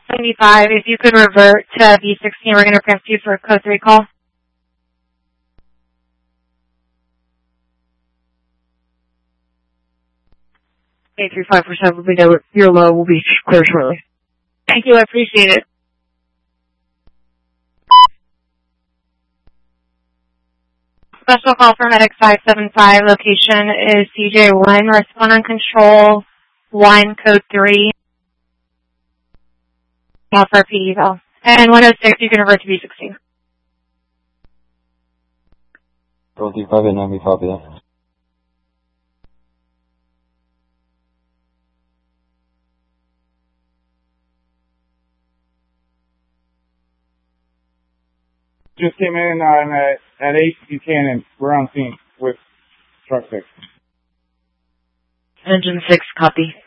75. If you could revert to B16, we're going to press you for a code 3 call. A35% will be there. Your low will be clear shortly. Thank you. I appreciate it. Special call for Medic 575. Location is CJ1. Respond on control 1, code 3. Call for PD eval. And 106, you can revert to B16. Roll D5 and we copy that. Just came in at 8 Buchanan. We're on scene with truck 6. Engine 6, copy.